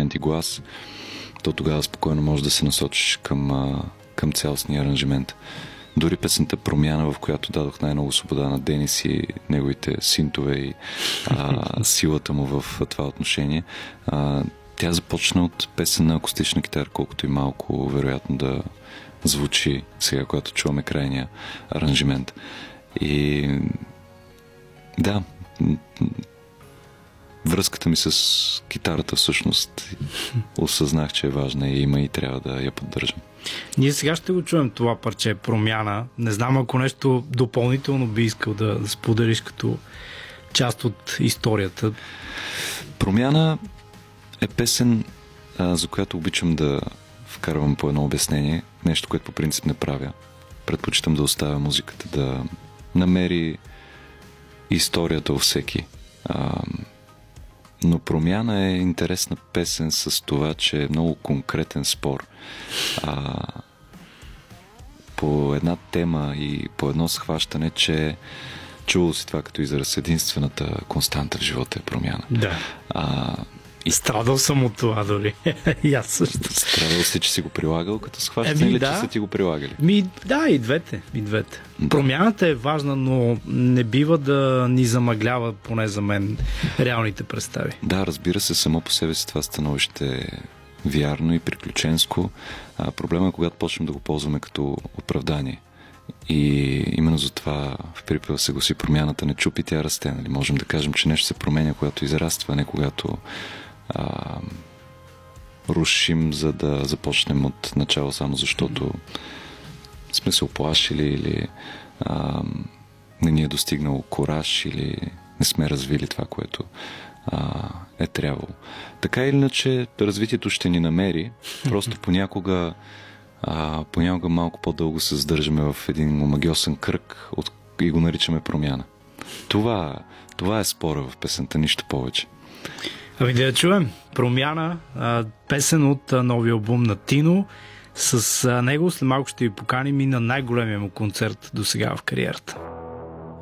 аранжимент и глас, то тогава спокойно можеш да се насочиш към цялостния аранжимент. Дори песента "Промяна", в която дадох най-много свобода на Денис и неговите синтове и силата му в това отношение, тя започна от песен на акустична китара, колкото и малко вероятно да звучи сега, когато чуваме крайния аранжимент. И да, връзката ми с китарата всъщност осъзнах, че е важна и има и трябва да я поддържам. Ние сега ще го чуем това парче "Промяна". Не знам, ако нещо допълнително би искал да споделиш като част от историята. "Промяна" е песен, за която обичам да вкарвам по едно обяснение. Нещо, което по принцип не правя. Предпочитам да оставя музиката да намери историята у всеки. Но "Промяна" е интересна песен с това, че е много конкретен спор по една тема и по едно схващане, че чувал си това като израз: единствената константа в живота е промяна. Да. Страдал съм от това дори. И аз също. Страдал си, че си го прилагал като схващане, или че са ти го прилагали? Да, и двете. Да. Промяната е важна, но не бива да ни замъглява, поне за мен, реалните представи. Да, разбира се, само по себе си това становище е вярно и приключенско. Проблема е, когато почнем да го ползваме като оправдание. И именно за това в припева се гласи: "Промяната не чупи, тя расте". Нали? Можем да кажем, че нещо се променя, когато израства, не когато рушим, за да започнем от начало, само защото сме се оплашили или не ни е достигнал кураж или не сме развили това, което е трябвало. Така или иначе, развитието ще ни намери. Просто понякога малко по-дълго се задържаме в един омагьосан кръг и го наричаме промяна. Това е спора в песента, нищо повече. Ами да я чуем. "Промяна", песен от новия албум на Тино. С него след малко ще ви поканим и на най-големия му концерт до сега в кариерата.